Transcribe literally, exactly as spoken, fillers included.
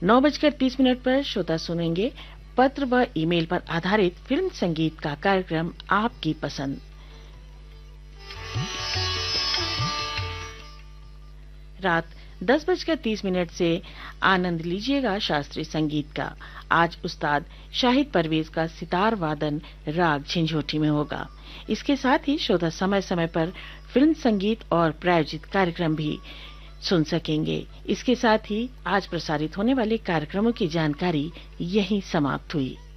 नौ बजकर तीस मिनट पर श्रोता सुनेंगे पत्र व ईमेल पर आधारित फिल्म संगीत का कार्यक्रम आपकी पसंद। रात दस बजकर तीस मिनट से आनंद लीजिएगा शास्त्रीय संगीत का। आज उस्ताद शाहिद परवेज का सितार वादन राग झिंझोटी में होगा। इसके साथ ही श्रोता समय समय पर फिल्म संगीत और प्रायोजित कार्यक्रम भी सुन सकेंगे। इसके साथ ही आज प्रसारित होने वाले कार्यक्रमों की जानकारी यहीं समाप्त हुई।